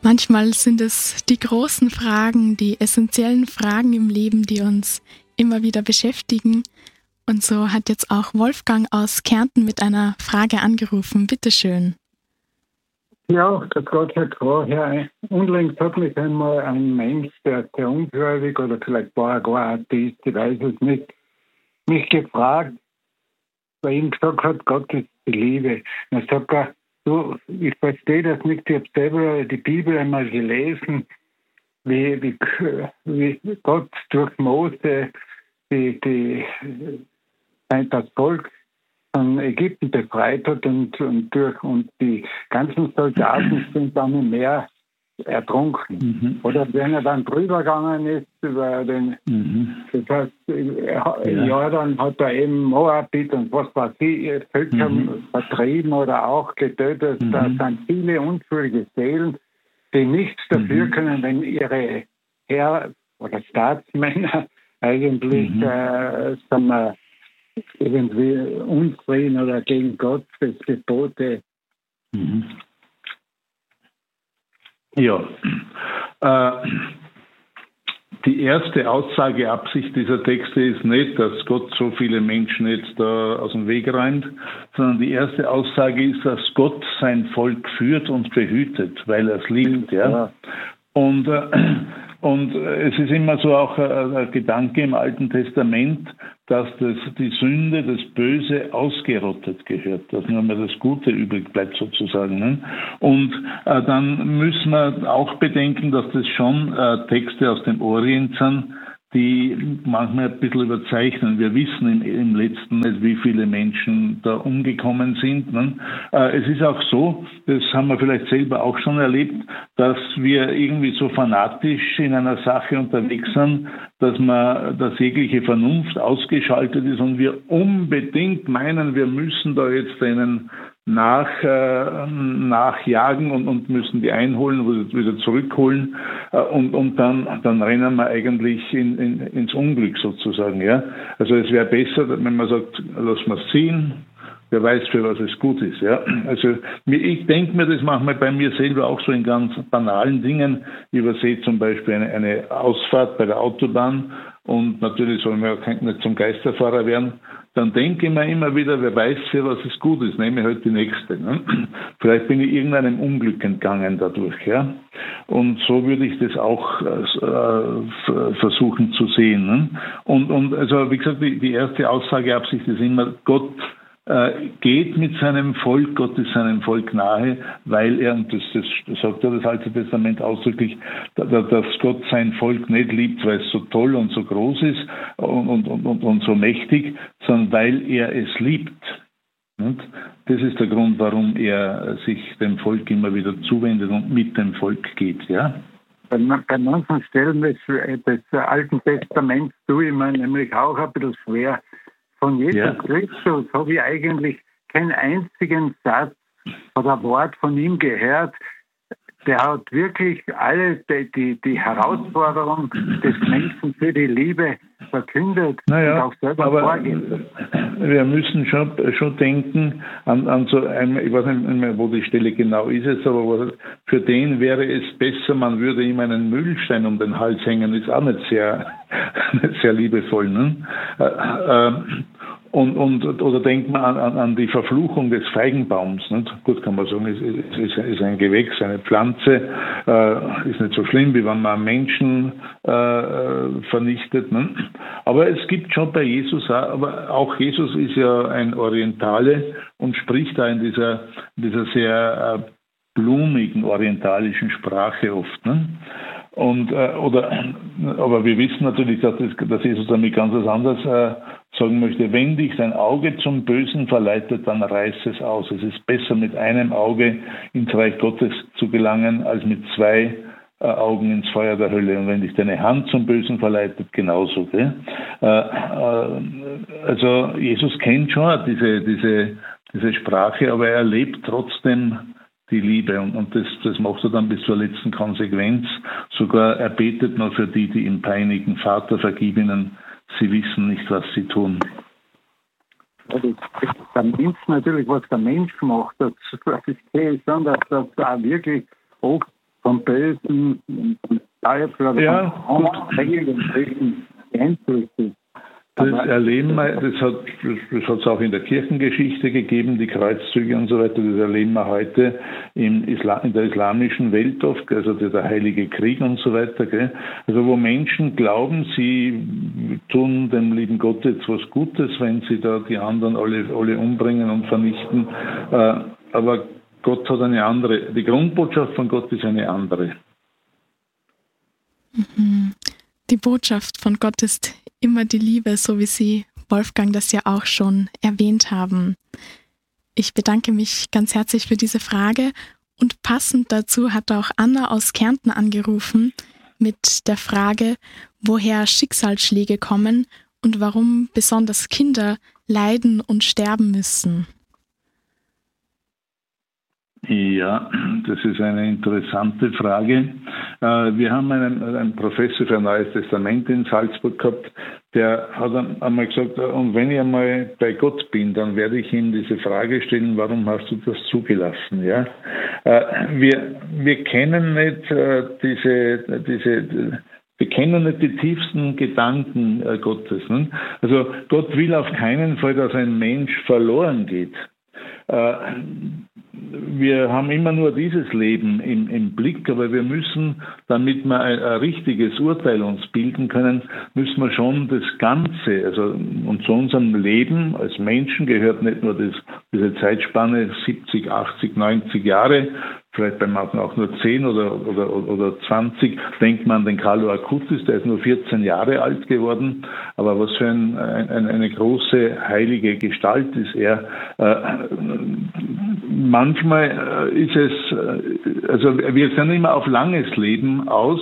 Manchmal sind es die großen Fragen, die essentiellen Fragen im Leben, die uns immer wieder beschäftigen. Und so hat jetzt auch Wolfgang aus Kärnten mit einer Frage angerufen. Bitte schön. Ja, das Gott hat vorher. Unlängst hat mich einmal ein Mensch, der sehr ungläubig oder vielleicht war er gar Atheist, ich weiß es nicht, mich gefragt, weil ihm gesagt hat, Gott ist die Liebe. Und er sagt, du, ich verstehe das nicht, ich habe selber die Bibel einmal gelesen, wie Gott durch Mose das Volk von Ägypten befreit hat und die ganzen Soldaten sind dann im Meer ertrunken. Mhm. Oder wenn er dann drüber gegangen ist über den, das heißt, Jordan hat er eben Moabit und was weiß ich, Völker vertrieben oder auch getötet. Da sind viele unschuldige Seelen, die nichts dafür können, wenn ihre Herr oder Staatsmänner eigentlich irgendwie Unfrieden oder gegen Gottes Gebote. Ja, die erste Aussageabsicht dieser Texte ist nicht, dass Gott so viele Menschen jetzt da aus dem Weg räumt, sondern die erste Aussage ist, dass Gott sein Volk führt und behütet, weil er es liebt. Ja. Und es ist immer so auch ein Gedanke im Alten Testament, dass die Sünde, das Böse ausgerottet gehört, dass nur mehr das Gute übrig bleibt sozusagen. Ne? Und dann müssen wir auch bedenken, dass das schon Texte aus dem Orient sind, die manchmal ein bisschen überzeichnen. Wir wissen im Letzten nicht, wie viele Menschen da umgekommen sind. Ne? Es ist auch so, das haben wir vielleicht selber auch schon erlebt, dass wir irgendwie so fanatisch in einer Sache unterwegs sind, dass jegliche Vernunft ausgeschaltet ist und wir unbedingt meinen, wir müssen da jetzt einen nachjagen und müssen die einholen oder wieder zurückholen und dann rennen wir eigentlich ins Unglück sozusagen. Ja? Also es wäre besser, wenn man sagt, lass mal es ziehen, wer weiß, für was es gut ist. Ja? Also ich denke mir das manchmal bei mir selber auch so in ganz banalen Dingen. Ich übersehe zum Beispiel eine Ausfahrt bei der Autobahn und natürlich soll man ja nicht zum Geisterfahrer werden. Dann denke ich mir immer wieder, wer weiß, für was es gut ist, nehme ich halt die nächste. Ne? Vielleicht bin ich irgendeinem Unglück entgangen dadurch. Ja? Und so würde ich das auch versuchen zu sehen. Ne? Und also wie gesagt, die erste Aussageabsicht ist immer, Gott geht mit seinem Volk, Gott ist seinem Volk nahe, weil er, und das sagt ja das Alte Testament ausdrücklich, dass Gott sein Volk nicht liebt, weil es so toll und so groß ist und so mächtig, sondern weil er es liebt. Und das ist der Grund, warum er sich dem Volk immer wieder zuwendet und mit dem Volk geht. Ja? Bei manchen Stellen des Alten Testaments tue ich mir nämlich auch ein bisschen schwer. Von Jesus Christus habe ich eigentlich keinen einzigen Satz oder Wort von ihm gehört. Der hat wirklich alle die Herausforderung des Menschen für die Liebe verkündet und auch selber vorgegeben. Wir müssen schon denken an so ein, ich weiß nicht mehr, wo die Stelle genau ist jetzt, aber für den wäre es besser, man würde ihm einen Mühlstein um den Hals hängen, ist auch nicht sehr liebevoll. Ne? Oder denkt man an die Verfluchung des Feigenbaums. Nicht? Gut, kann man sagen, es ist ein Gewächs, eine Pflanze, ist nicht so schlimm, wie wenn man Menschen vernichtet. Ne? Aber es gibt schon bei Jesus, aber auch Jesus ist ja ein Orientale und spricht da in dieser sehr blumigen orientalischen Sprache oft. Ne? Aber wir wissen natürlich, dass Jesus damit ganz was anderes sagen möchte. Wenn dich dein Auge zum Bösen verleitet, dann reiß es aus. Es ist besser, mit einem Auge ins Reich Gottes zu gelangen, als mit zwei Augen ins Feuer der Hölle. Und wenn dich deine Hand zum Bösen verleitet, genauso. Gell? Also Jesus kennt schon diese Sprache, aber er lebt trotzdem die Liebe und das macht er dann bis zur letzten Konsequenz. Sogar er betet noch für die ihm peinigen. Vater, vergib ihnen, sie wissen nicht, was sie tun. Der Mensch natürlich, was der Mensch macht, das ist schon, dass das auch wirklich oft vom Bösen, Das erleben wir, das hat es auch in der Kirchengeschichte gegeben, die Kreuzzüge und so weiter, das erleben wir heute in der islamischen Welt oft, also der Heilige Krieg und so weiter. Gell? Also wo Menschen glauben, sie tun dem lieben Gott jetzt was Gutes, wenn sie da die anderen alle umbringen und vernichten. Aber Gott hat eine andere, die Grundbotschaft von Gott ist eine andere. Die Botschaft von Gott ist immer die Liebe, so wie Sie, Wolfgang, das ja auch schon erwähnt haben. Ich bedanke mich ganz herzlich für diese Frage und passend dazu hat auch Anna aus Kärnten angerufen mit der Frage, woher Schicksalsschläge kommen und warum besonders Kinder leiden und sterben müssen. Ja, das ist eine interessante Frage. Wir haben einen Professor für Neues Testament in Salzburg gehabt, der hat einmal gesagt, und wenn ich einmal bei Gott bin, dann werde ich ihm diese Frage stellen, warum hast du das zugelassen? Ja? Wir kennen nicht wir kennen nicht die tiefsten Gedanken Gottes. Ne? Also Gott will auf keinen Fall, dass ein Mensch verloren geht. Wir haben immer nur dieses Leben im Blick, aber wir müssen, damit wir ein richtiges Urteil uns bilden können, müssen wir schon das Ganze, also und zu unserem Leben als Menschen gehört nicht nur diese Zeitspanne 70, 80, 90 Jahre, vielleicht bei manchen auch nur 10 oder 20. Denkt man an den Carlo Acutis, der ist nur 14 Jahre alt geworden. Aber was für eine große heilige Gestalt ist er. Manchmal ist es, also wir sind immer auf langes Leben aus.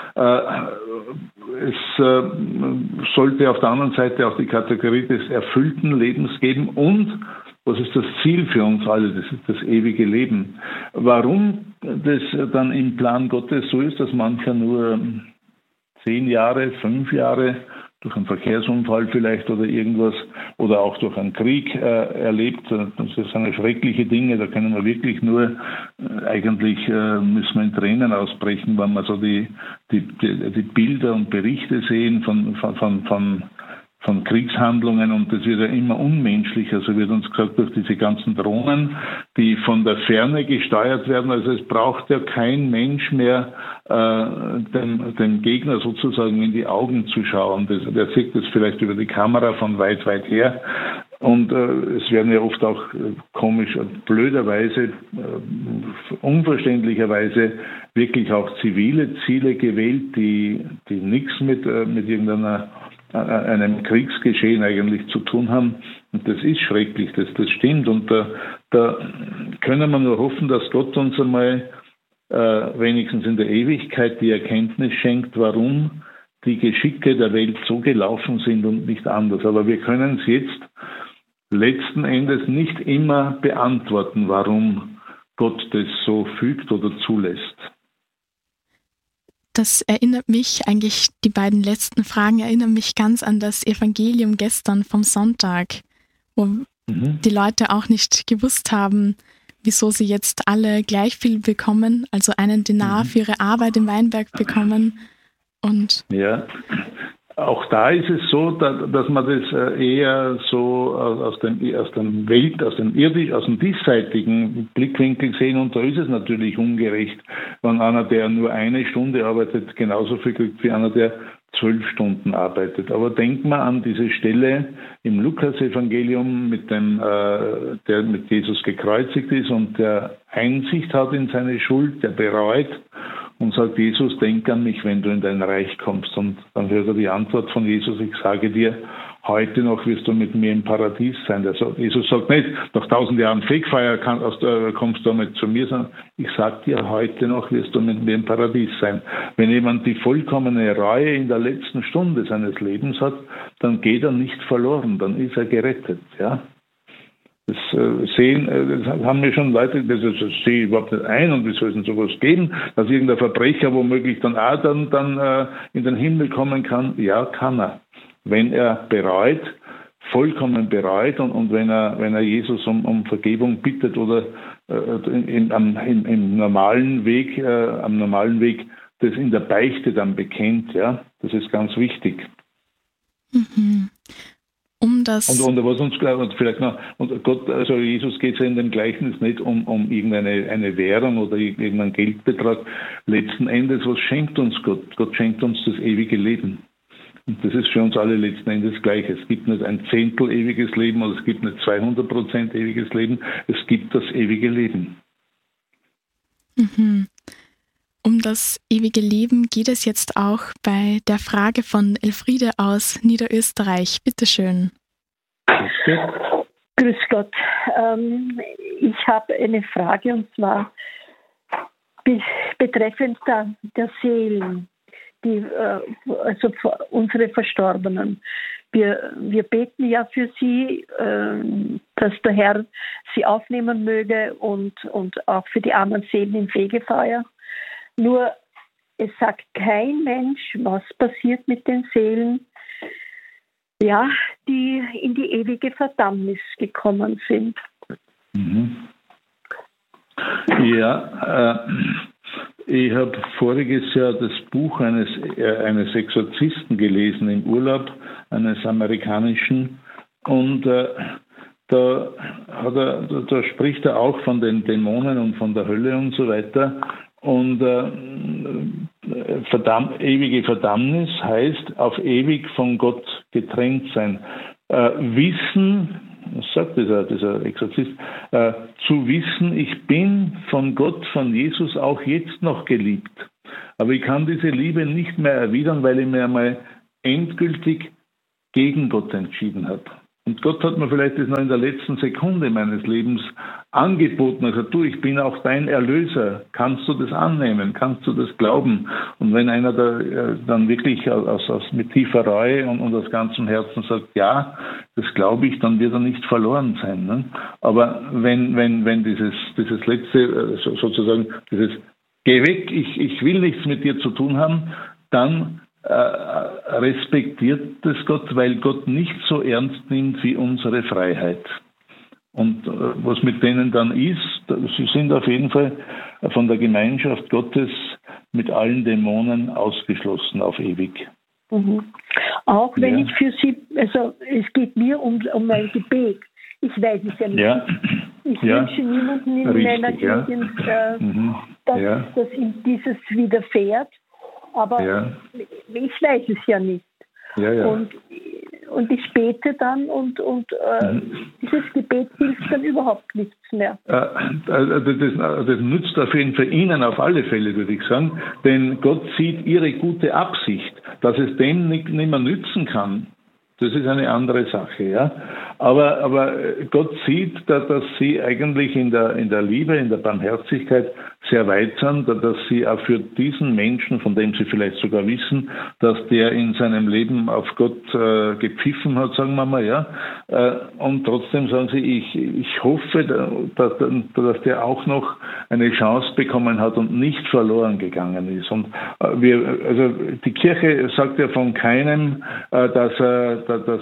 Es sollte auf der anderen Seite auch die Kategorie des erfüllten Lebens geben und was ist das Ziel für uns alle? Das ist das ewige Leben. Warum das dann im Plan Gottes so ist, dass mancher nur 10 Jahre, 5 Jahre durch einen Verkehrsunfall vielleicht oder irgendwas oder auch durch einen Krieg erlebt, das sind schreckliche Dinge, da können wir wirklich nur, eigentlich müssen wir in Tränen ausbrechen, wenn wir so die Bilder und Berichte sehen von Kriegshandlungen und das wird ja immer unmenschlicher, so wird uns gesagt, durch diese ganzen Drohnen, die von der Ferne gesteuert werden. Also es braucht ja kein Mensch mehr, dem Gegner sozusagen in die Augen zu schauen. Der sieht das vielleicht über die Kamera von weit, weit her. Und es werden ja oft auch komisch, blöderweise, unverständlicherweise wirklich auch zivile Ziele gewählt, die nichts mit einem Kriegsgeschehen eigentlich zu tun haben. Und das ist schrecklich, das stimmt. Und da können wir nur hoffen, dass Gott uns einmal wenigstens in der Ewigkeit die Erkenntnis schenkt, warum die Geschicke der Welt so gelaufen sind und nicht anders. Aber wir können es jetzt letzten Endes nicht immer beantworten, warum Gott das so fügt oder zulässt. Das erinnert mich, eigentlich die beiden letzten Fragen erinnern mich ganz an das Evangelium gestern vom Sonntag, wo die Leute auch nicht gewusst haben, wieso sie jetzt alle gleich viel bekommen, also einen Denar für ihre Arbeit im Weinberg bekommen. Und ja, auch da ist es so, dass man das eher so aus dem diesseitigen Blickwinkel sehen, und da ist es natürlich ungerecht, wenn einer, der nur 1 Stunde arbeitet, genauso viel kriegt wie einer, der 12 Stunden arbeitet. Aber denkt man an diese Stelle im Lukas-Evangelium der mit Jesus gekreuzigt ist und der Einsicht hat in seine Schuld, der bereut und sagt, Jesus, denk an mich, wenn du in dein Reich kommst. Und dann hört er die Antwort von Jesus, ich sage dir, heute noch wirst du mit mir im Paradies sein. Jesus sagt nicht, nach 1000 Jahren Fegfeuer kommst du damit zu mir, sondern ich sage dir, heute noch wirst du mit mir im Paradies sein. Wenn jemand die vollkommene Reue in der letzten Stunde seines Lebens hat, dann geht er nicht verloren, dann ist er gerettet. Ja? Das haben mir schon Leute, das sehe ich überhaupt nicht ein und wie soll es denn sowas geben, dass irgendein Verbrecher womöglich dann auch dann in den Himmel kommen kann. Ja, kann er. Wenn er vollkommen bereut und wenn er Jesus um Vergebung bittet oder im normalen Weg, das in der Beichte dann bekennt. Ja, das ist ganz wichtig. Mhm. Und was uns und vielleicht noch, und Gott, also Jesus geht es ja in dem Gleichnis nicht um irgendeine Währung oder irgendeinen Geldbetrag. Letzten Endes, was schenkt uns Gott? Gott schenkt uns das ewige Leben. Und das ist für uns alle letzten Endes gleich. Es gibt nicht ein Zehntel ewiges Leben oder es gibt nicht 200% ewiges Leben. Es gibt das ewige Leben. Mhm. Um das ewige Leben geht es jetzt auch bei der Frage von Elfriede aus Niederösterreich. Bitte schön. Grüß Gott. Ich habe eine Frage und zwar betreffend der Seelen, also unsere Verstorbenen. Wir beten ja für sie, dass der Herr sie aufnehmen möge und auch für die armen Seelen im Fegefeuer. Nur es sagt kein Mensch, was passiert mit den Seelen, ja, die in die ewige Verdammnis gekommen sind. Mhm. Ja, ich habe voriges Jahr das Buch eines Exorzisten gelesen im Urlaub, eines amerikanischen, und da spricht er auch von den Dämonen und von der Hölle und so weiter. Und ewige Verdammnis heißt auf ewig von Gott getrennt sein. Wissen, was sagt dieser Exorzist, zu wissen, ich bin von Gott, von Jesus auch jetzt noch geliebt. Aber ich kann diese Liebe nicht mehr erwidern, weil ich mir einmal endgültig gegen Gott entschieden habe. Und Gott hat mir vielleicht das noch in der letzten Sekunde meines Lebens angeboten. Er sagt, du, ich bin auch dein Erlöser. Kannst du das annehmen? Kannst du das glauben? Und wenn einer dann wirklich mit tiefer Reue und aus ganzem Herzen sagt, ja, das glaube ich, dann wird er nicht verloren sein. Ne? Aber wenn dieses letzte, sozusagen, dieses Geh weg, ich will nichts mit dir zu tun haben, dann respektiert es Gott, weil Gott nicht so ernst nimmt wie unsere Freiheit. Und was mit denen dann ist, sie sind auf jeden Fall von der Gemeinschaft Gottes mit allen Dämonen ausgeschlossen auf ewig. Mhm. Auch wenn ich für sie, also es geht mir um mein Gebet. Ich weiß es ja nicht. Ja. Ich wünsche niemanden in meiner Gegend, dass ihm dieses widerfährt. Aber ich weiß es ja nicht. Ja, ja. Und ich bete dann und dieses Gebet hilft dann überhaupt nichts mehr. Das nützt auf jeden Fall Ihnen auf alle Fälle, würde ich sagen. Denn Gott sieht Ihre gute Absicht, dass es dem nicht mehr nützen kann. Das ist eine andere Sache, ja. Aber Gott sieht, dass Sie eigentlich in der Liebe, in der Barmherzigkeit sehr weit sind, dass Sie auch für diesen Menschen, von dem Sie vielleicht sogar wissen, dass der in seinem Leben auf Gott gepfiffen hat, sagen wir mal, ja. Und trotzdem sagen Sie, ich hoffe, dass der auch noch eine Chance bekommen hat und nicht verloren gegangen ist. Und die Kirche sagt ja von keinem, dass er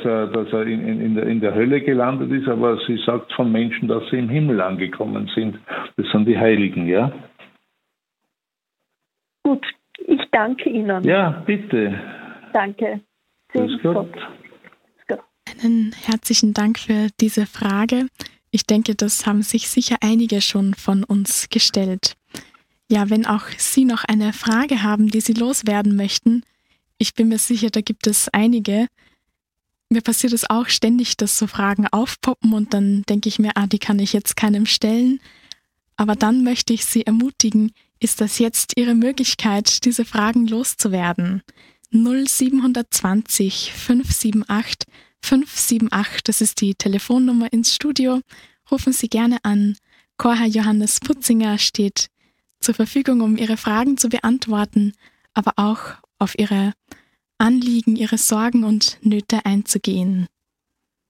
in der Hölle gelandet ist, aber sie sagt von Menschen, dass sie im Himmel angekommen sind. Das sind die Heiligen, ja? Gut, ich danke Ihnen. Ja, bitte. Danke. Grüß Gott. Einen herzlichen Dank für diese Frage. Ich denke, das haben sich sicher einige schon von uns gestellt. Ja, wenn auch Sie noch eine Frage haben, die Sie loswerden möchten, ich bin mir sicher, da gibt es einige. Mir passiert es auch ständig, dass so Fragen aufpoppen und dann denke ich mir, die kann ich jetzt keinem stellen. Aber dann möchte ich Sie ermutigen, ist das jetzt Ihre Möglichkeit, diese Fragen loszuwerden. 0720 578 578, das ist die Telefonnummer ins Studio. Rufen Sie gerne an. Chorherr Johannes Putzinger steht zur Verfügung, um Ihre Fragen zu beantworten, aber auch auf Ihre Anliegen, Ihre Sorgen und Nöte einzugehen.